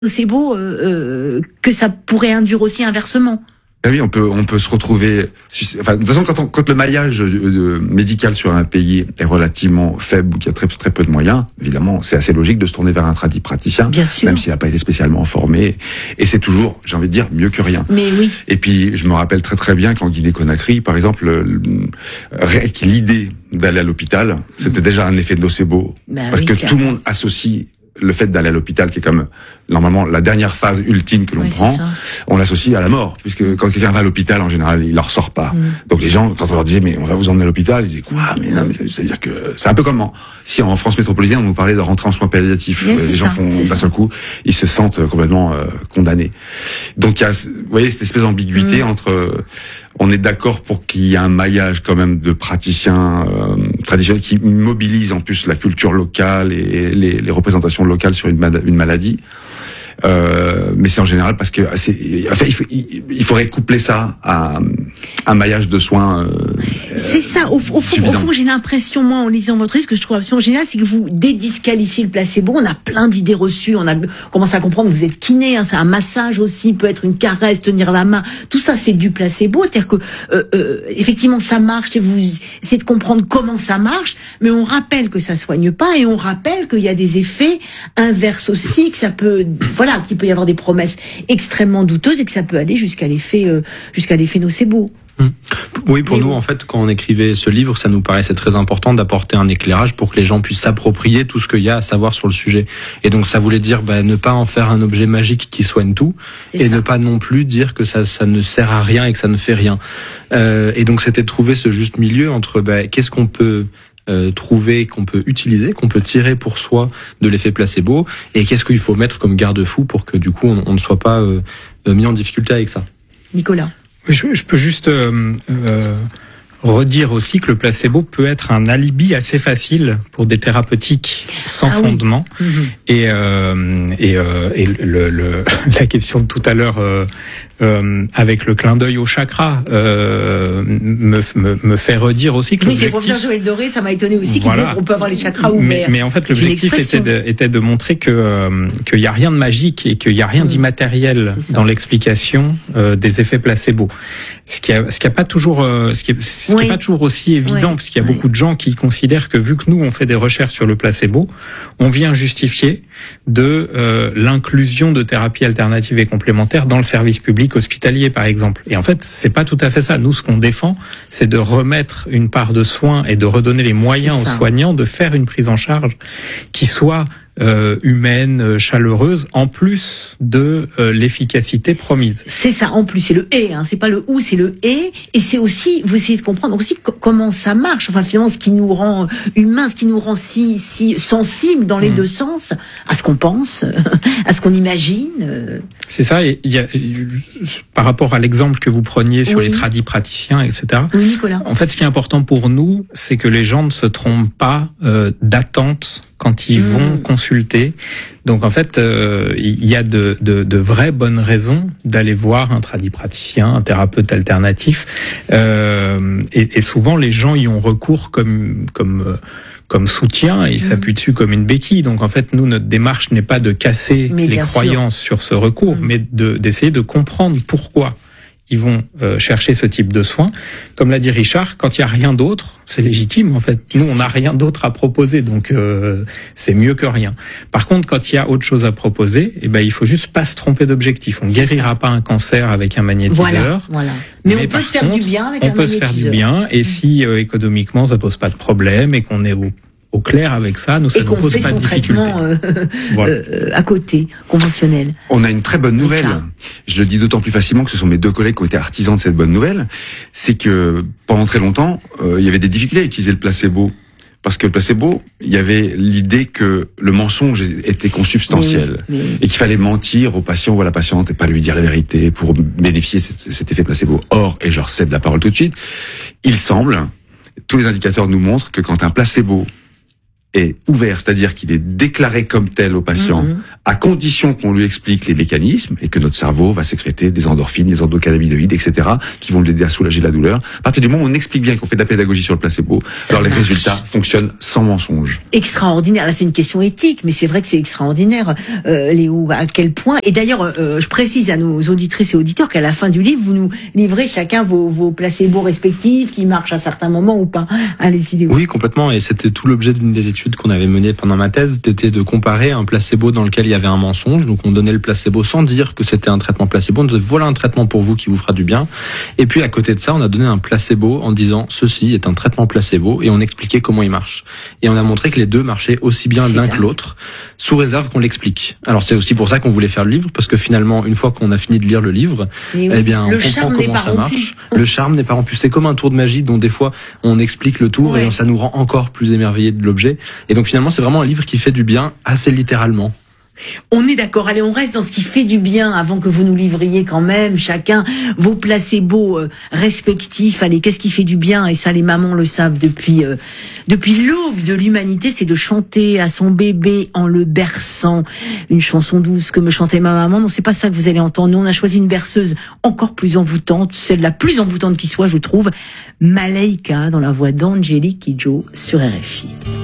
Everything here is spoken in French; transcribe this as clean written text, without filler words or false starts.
nocebo que ça pourrait induire aussi inversement. Ah oui, on peut se retrouver. Enfin, de toute façon, quand le maillage médical sur un pays est relativement faible ou qu'il y a très peu de moyens, évidemment, c'est assez logique de se tourner vers un tradipraticien, bien sûr, même s'il n'a pas été spécialement formé. Et c'est toujours, j'ai envie de dire, mieux que rien. Mais oui. Et puis, je me rappelle très bien qu'en Guinée-Conakry, par exemple, l'idée d'aller à l'hôpital, c'était déjà un effet de nocebo, parce que tout le monde associe le fait d'aller à l'hôpital, qui est comme normalement la dernière phase ultime que l'on prend, on l'associe à la mort, puisque quand quelqu'un va à l'hôpital, en général, il en ressort pas. Donc les gens, quand on leur disait mais on va vous emmener à l'hôpital, ils disaient quoi? Mais non, mais ça veut dire que c'est un peu comme si en France métropolitaine on nous parlait de rentrer en soins palliatifs. Les gens font d'un seul coup, ils se sentent complètement condamnés. Donc il y a, vous voyez, cette espèce d'ambiguïté entre on est d'accord pour qu'il y ait un maillage quand même de praticiens traditionnels qui mobilisent en plus la culture locale et les représentations locales sur une maladie. Mais c'est en général parce que il faudrait coupler ça à un maillage de soins. C'est ça. Au fond, j'ai l'impression, moi, en lisant votre livre, ce que je trouve absolument génial, c'est que vous dédisqualifiez le placebo. On a plein d'idées reçues. On commence à comprendre que vous êtes kiné. C'est un massage aussi, peut être une caresse, tenir la main. Tout ça, c'est du placebo. C'est-à-dire que effectivement, ça marche. Et vous essayez de comprendre comment ça marche, mais on rappelle que ça soigne pas et on rappelle qu'il y a des effets inverses aussi, que ça peut, qu'il peut y avoir des promesses extrêmement douteuses et que ça peut aller jusqu'à l'effet nocebo. Oui, pour nous, en fait, quand on écrivait ce livre, ça nous paraissait très important d'apporter un éclairage pour que les gens puissent s'approprier tout ce qu'il y a à savoir sur le sujet. Et donc, ça voulait dire ne pas en faire un objet magique qui soigne tout, et ne pas non plus dire que ça ne sert à rien et que ça ne fait rien. Et donc, c'était de trouver ce juste milieu entre qu'est-ce qu'on peut trouver, qu'on peut utiliser, qu'on peut tirer pour soi de l'effet placebo, et qu'est-ce qu'il faut mettre comme garde-fou pour que du coup on ne soit pas mis en difficulté avec ça. Nicolas. Je peux juste redire aussi que le placebo peut être un alibi assez facile pour des thérapeutiques sans fondement. Oui. Et la question de tout à l'heure avec le clin d'œil au chakra me fait redire aussi que c'est professeur Joël Doré, ça m'a étonné aussi qu'il disait qu'on peut avoir les chakras ouverts. Mais en fait, l'objectif était de montrer qu'il y a rien de magique et qu'il y a rien d'immatériel dans l'explication des effets placebo. Ce qui est pas toujours aussi évident, parce qu'il y a beaucoup de gens qui considèrent que vu que nous on fait des recherches sur le placebo, on vient justifier de l'inclusion de thérapies alternatives et complémentaires dans le service public hospitalier, par exemple. Et en fait, c'est pas tout à fait ça. Nous, ce qu'on défend, c'est de remettre une part de soins et de redonner les moyens aux soignants de faire une prise en charge qui soit humaine, chaleureuse, en plus de l'efficacité promise. C'est ça, en plus, c'est le et, c'est pas le ou, c'est le et c'est aussi, vous essayez de comprendre aussi comment ça marche, enfin finalement ce qui nous rend humain, ce qui nous rend si sensible dans les deux sens, à ce qu'on pense, à ce qu'on imagine. C'est ça, et il y a, par rapport à l'exemple que vous preniez sur les tradipraticiens, etc. Oui, Nicolas. En fait, ce qui est important pour nous, c'est que les gens ne se trompent pas d'attente quand ils vont consulter. Donc en fait, il y a de vraies bonnes raisons d'aller voir un tradipraticien, un thérapeute alternatif. Et souvent, les gens y ont recours comme soutien et ils s'appuient dessus comme une béquille. Donc en fait, nous, notre démarche n'est pas de casser les croyances sur ce recours, mais d'essayer de comprendre pourquoi ils vont chercher ce type de soins. Comme l'a dit Richard, quand il y a rien d'autre, c'est légitime en fait. Nous, on n'a rien d'autre à proposer, donc c'est mieux que rien. Par contre, quand il y a autre chose à proposer, il faut juste pas se tromper d'objectif. On guérira pas un cancer avec un magnétiseur. Voilà. Mais on peut se faire du bien avec un magnétiseur. On peut se faire du bien, et si économiquement ça pose pas de problème et qu'on est au clair avec ça, ça ne pose pas de difficulté. À côté, conventionnel. On a une très bonne nouvelle. Je le dis d'autant plus facilement que ce sont mes deux collègues qui ont été artisans de cette bonne nouvelle. C'est que pendant très longtemps, il y avait des difficultés à utiliser le placebo. Parce que le placebo, il y avait l'idée que le mensonge était consubstantiel et qu'il fallait mentir au patient ou à la patiente et pas lui dire la vérité pour bénéficier de cet effet placebo. Or, et je leur cède la parole tout de suite, il semble, tous les indicateurs nous montrent que quand un placebo est ouvert, c'est-à-dire qu'il est déclaré comme tel au patient, à condition qu'on lui explique les mécanismes et que notre cerveau va sécréter des endorphines, des endocannabinoïdes, etc., qui vont l'aider à soulager la douleur. À partir du moment où on explique bien qu'on fait de la pédagogie sur le placebo, alors les résultats fonctionnent sans mensonge. Extraordinaire. Là, c'est une question éthique, mais c'est vrai que c'est extraordinaire, Léo, à quel point. Et d'ailleurs, je précise à nos auditrices et auditeurs qu'à la fin du livre, vous nous livrez chacun vos placebos respectifs qui marchent à certains moments ou pas. Allez-y, Léo. Oui, complètement. Et c'était tout l'objet d'une des études qu'on avait menées pendant ma thèse, c'était de comparer un placebo dans lequel il y avait un mensonge. Donc, on donnait le placebo sans dire que c'était un traitement placebo. On disait, voilà un traitement pour vous qui vous fera du bien. Et puis, à côté de ça, on a donné un placebo en disant, ceci est un traitement placebo, et on expliquait comment il marche. Et on a montré que les deux marchaient aussi bien l'un que l'autre, sous réserve qu'on l'explique. Alors, c'est aussi pour ça qu'on voulait faire le livre, parce que finalement, une fois qu'on a fini de lire le livre, eh bien, on comprend comment ça marche. Le charme n'est pas rompu. C'est comme un tour de magie dont des fois, on explique le tour et ça nous rend encore plus émerveillés de l'objet. Et donc finalement, c'est vraiment un livre qui fait du bien assez littéralement. On est d'accord. Allez, on reste dans ce qui fait du bien avant que vous nous livriez quand même chacun vos placebos respectifs. Allez, qu'est-ce qui fait du bien? Et ça, les mamans le savent depuis l'aube de l'humanité, c'est de chanter à son bébé en le berçant. Une chanson douce que me chantait ma maman. Non, c'est pas ça que vous allez entendre. Nous, on a choisi une berceuse encore plus envoûtante, celle la plus envoûtante qui soit, je trouve. Malaika, dans la voix d'Angélique Kidjo sur RFI.